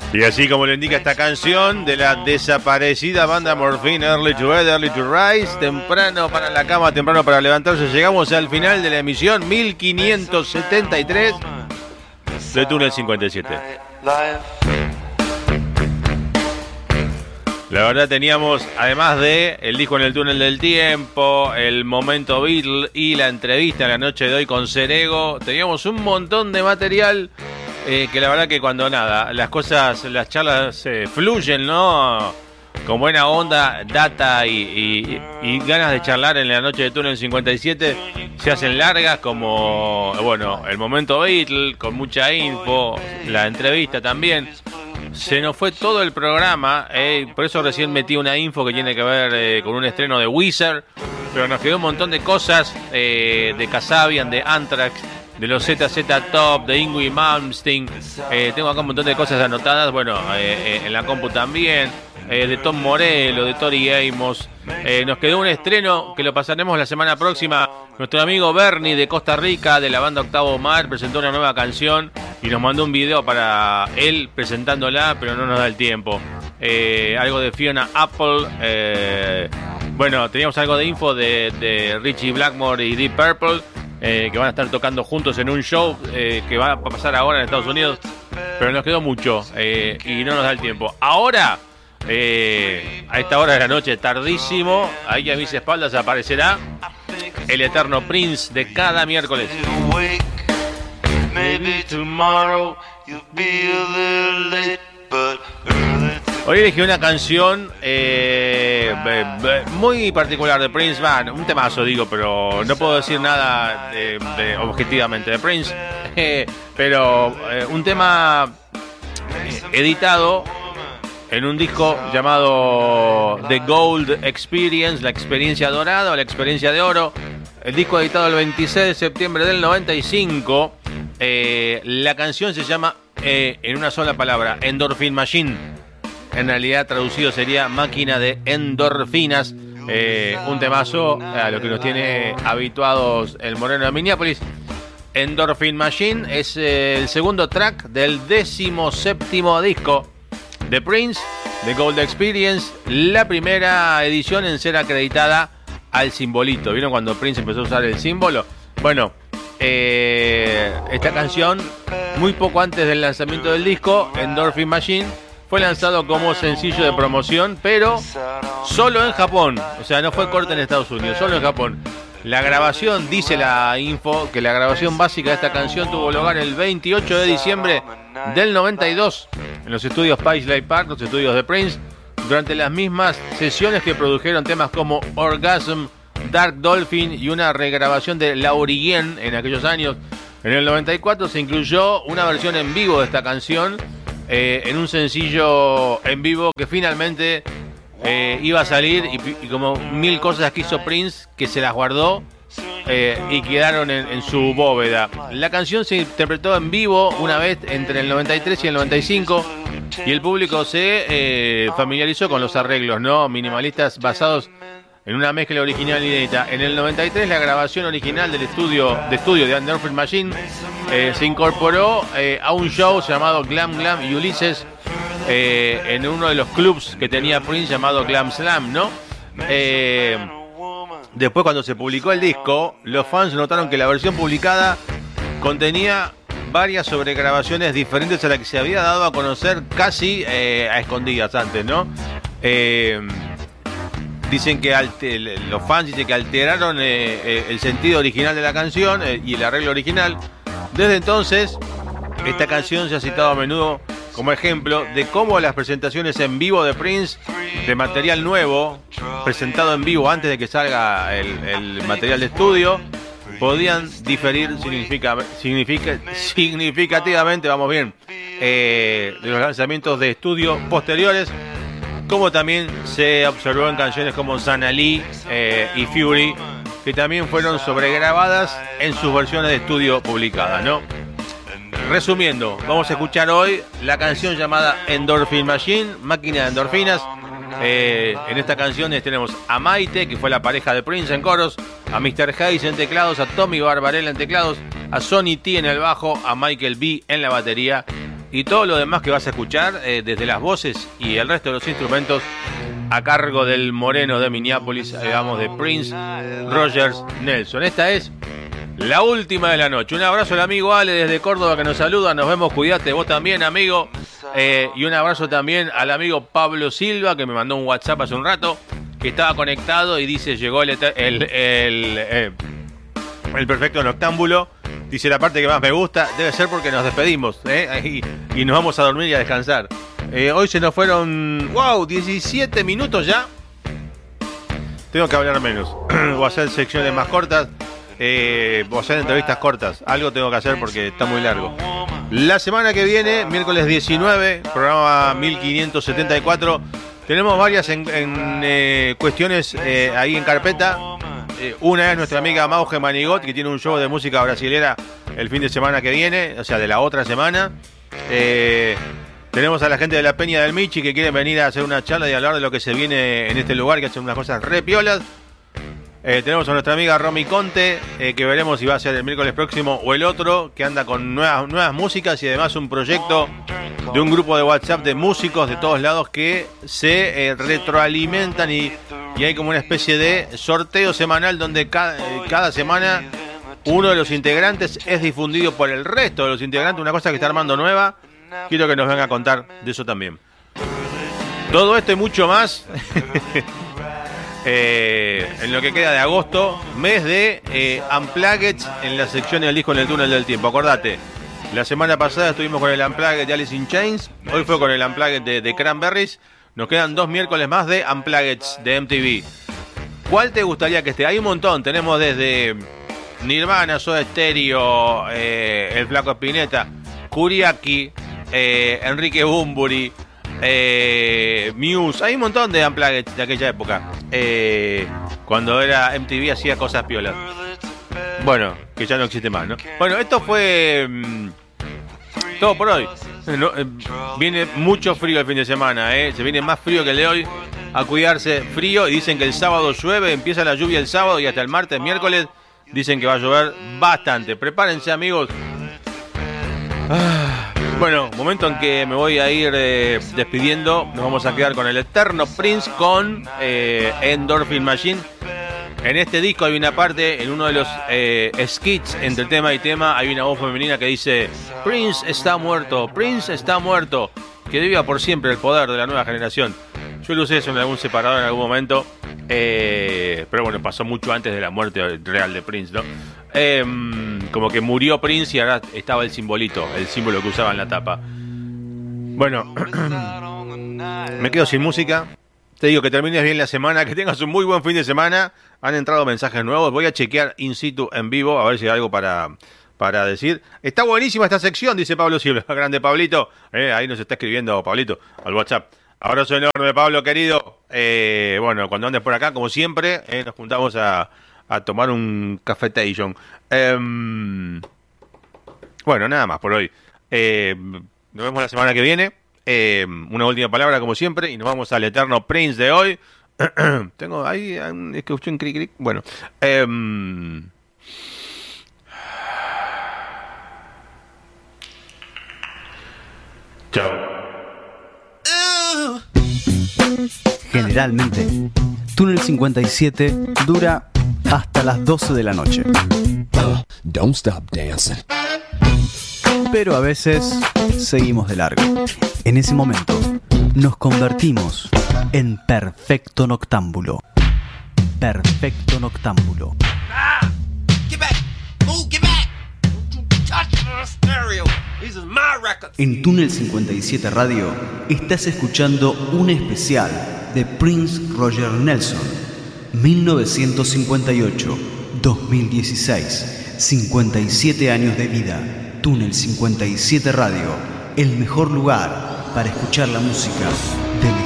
Y así como lo indica esta canción de la desaparecida banda Morphine, Early to Bed, Early to Rise, temprano para la cama, temprano para levantarse, llegamos al final de la emisión 1573 de Túnel 57. La verdad teníamos, además de el disco en el túnel del tiempo, el momento Beatle y la entrevista en la noche de hoy con Serego, teníamos un montón de material que la verdad que cuando las cosas, las charlas fluyen, ¿no? Con buena onda, data y ganas de charlar en la noche de Túnel 57 se hacen largas, como, bueno, el momento Beatle con mucha info, la entrevista también. Se nos fue todo el programa, por eso recién metí una info que tiene que ver con un estreno de Wizard, pero nos quedó un montón de cosas de Kasabian, de Anthrax, de los ZZ Top, de Yngwie Malmsteen. Tengo acá un montón de cosas anotadas, bueno, en la compu también, de Tom Morello, de Tori Amos. Nos quedó un estreno que lo pasaremos la semana próxima. Nuestro amigo Bernie de Costa Rica, de la banda Octavo Mar, presentó una nueva canción y nos mandó un video para él presentándola, pero no nos da el tiempo. Algo de Fiona Apple. Bueno, teníamos algo de info de Richie Blackmore y Deep Purple, que van a estar tocando juntos en un show que va a pasar ahora en Estados Unidos, pero nos quedó mucho y no nos da el tiempo. Ahora, a esta hora de la noche, tardísimo, ahí a mis espaldas aparecerá el eterno Prince de cada miércoles. Hoy elegí una canción muy particular de Prince, un temazo digo, pero no puedo decir nada objetivamente de Prince, pero un tema editado en un disco llamado The Gold Experience, la experiencia dorada o la experiencia de oro. El disco editado el 26 de septiembre del 95. La canción se llama, en una sola palabra, Endorphin Machine. En realidad traducido sería Máquina de Endorfinas. Un temazo a lo que nos tiene habituados el Moreno de Minneapolis. Endorphin Machine es el segundo track del 17º disco de Prince, The Gold Experience, la primera edición en ser acreditada al simbolito. ¿Vieron cuando Prince empezó a usar el símbolo? Bueno, esta canción, muy poco antes del lanzamiento del disco, Endorphin Machine, fue lanzado como sencillo de promoción, pero solo en Japón. O sea, no fue corte en Estados Unidos, solo en Japón. La grabación, dice la info, que la grabación básica de esta canción tuvo lugar el 28 de diciembre del 92 en los estudios Paisley Park, los estudios de Prince, durante las mismas sesiones que produjeron temas como Orgasm, Dark Dolphin y una regrabación de La Origin en aquellos años. En el 94 se incluyó una versión en vivo de esta canción en un sencillo en vivo que finalmente iba a salir y como mil cosas que hizo Prince que se las guardó y quedaron en su bóveda. La canción se interpretó en vivo una vez entre el 93 y el 95 y el público se familiarizó con los arreglos, ¿no? Minimalistas basados en una mezcla original inédita. En el 93 la grabación original del estudio de Endorphin Machine se incorporó a un show llamado Glam Glam y Ulysses en uno de los clubs que tenía Prince llamado Glam Slam, ¿no? Después, cuando se publicó el disco, los fans notaron que la versión publicada contenía varias sobregrabaciones diferentes a las que se había dado a conocer casi a escondidas antes, ¿no? Dicen que los fans dicen que alteraron el sentido original de la canción y el arreglo original. Desde entonces, esta canción se ha citado a menudo como ejemplo de cómo las presentaciones en vivo de Prince, de material nuevo, presentado en vivo antes de que salga el material de estudio, podían diferir significativamente, vamos bien, de los lanzamientos de estudio posteriores, como también se observó en canciones como Sana Lee y Fury, que también fueron sobregrabadas en sus versiones de estudio publicadas, ¿no? Resumiendo, vamos a escuchar hoy la canción llamada Endorphin Machine, Máquina de Endorfinas. En esta canción tenemos a Maite, que fue la pareja de Prince en coros, a Mr. Hayes en teclados, a Tommy Barbarella en teclados, a Sonny T en el bajo, a Michael B en la batería y todo lo demás que vas a escuchar, desde las voces y el resto de los instrumentos, a cargo del moreno de Minneapolis, digamos, de Prince Rogers Nelson. Esta es la última de la noche. Un abrazo al amigo Ale desde Córdoba que nos saluda. Nos vemos, cuídate vos también, amigo. Y un abrazo también al amigo Pablo Silva, que me mandó un WhatsApp hace un rato, que estaba conectado y dice, llegó el perfecto noctámbulo. Dice, la parte que más me gusta, debe ser porque nos despedimos, y nos vamos a dormir y a descansar. Hoy se nos fueron, 17 minutos ya. Tengo que hablar menos. Voy a hacer secciones más cortas. Voy a hacer entrevistas cortas. Algo tengo que hacer porque está muy largo. La semana que viene, miércoles 19, programa 1574. Tenemos varias en cuestiones ahí en carpeta. Una es nuestra amiga Mauge Manigot, que tiene un show de música brasilera el fin de semana que viene, o sea, de la otra semana. Tenemos a la gente de la Peña del Michi que quieren venir a hacer una charla y hablar de lo que se viene en este lugar, que hacen unas cosas re piolas. Tenemos a nuestra amiga Romy Conte, que veremos si va a ser el miércoles próximo o el otro, que anda con nuevas músicas y además un proyecto de un grupo de WhatsApp de músicos de todos lados que se retroalimentan y hay como una especie de sorteo semanal donde cada semana uno de los integrantes es difundido por el resto de los integrantes, una cosa que está armando nueva. Quiero que nos venga a contar de eso también. Todo esto y mucho más en lo que queda de agosto, mes de Unplugged en la sección del disco en el túnel del tiempo. Acordate, la semana pasada estuvimos con el Unplugged de Alice in Chains, hoy fue con el Unplugged de Cranberries. Nos quedan 2 miércoles más de Unplugged de MTV. ¿Cuál te gustaría que esté? Hay un montón, tenemos desde Nirvana, Soda Stereo, El Flaco Spinetta, Kuriaki, Enrique Bunbury, Muse. Hay un montón de Unplugged de aquella época, cuando era MTV hacía cosas piolas. Bueno, que ya no existe más, ¿no? Bueno, esto fue todo por hoy. Viene mucho frío el fin de semana, se viene más frío que el de hoy. A cuidarse, frío, y dicen que el sábado llueve, empieza la lluvia el sábado y hasta el martes, miércoles dicen que va a llover bastante. Prepárense, amigos. Bueno, momento en que me voy a ir despidiendo. Nos vamos a quedar con el eterno Prince con Endorphin Machine. En este disco hay una parte, en uno de los skits entre tema y tema, hay una voz femenina que dice: Prince está muerto, Prince está muerto. Que viva por siempre el poder de la nueva generación. Yo lo usé eso en algún separador en algún momento, pero bueno, pasó mucho antes de la muerte real de Prince, ¿no? Como que murió Prince y ahora estaba el simbolito, el símbolo que usaba en la tapa. Bueno, me quedo sin música. Te digo que termines bien la semana, que tengas un muy buen fin de semana. Han entrado mensajes nuevos, voy a chequear in situ en vivo, a ver si hay algo para decir. Está buenísima esta sección, dice Pablo Silva. Grande Pablito, ahí nos está escribiendo Pablito al WhatsApp. Abrazo enorme, Pablo, querido. Bueno, cuando andes por acá, como siempre, nos juntamos a tomar un cafetation. Bueno, nada más por hoy. Nos vemos la semana que viene. Una última palabra, como siempre, y nos vamos al eterno Prince de hoy. Tengo ahí, escuché un cric cric. Bueno. Chao. Generalmente, Túnel 57 dura hasta las 12 de la noche. Don't stop dancing. Pero a veces seguimos de largo. En ese momento, nos convertimos en Perfecto Noctámbulo. Perfecto Noctámbulo. Get back! Move, get back! Don't you touch the stereo! These are my records. En Túnel 57 Radio estás escuchando un especial de Prince Roger Nelson, 1958-2016, 57 años de vida. Túnel 57 Radio, el mejor lugar para escuchar la música de